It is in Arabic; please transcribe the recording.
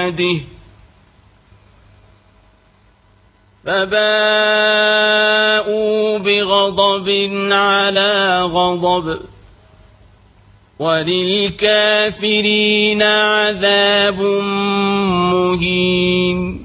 بعده فباءوا بغضب على غضب وللكافرين عذاب مهين.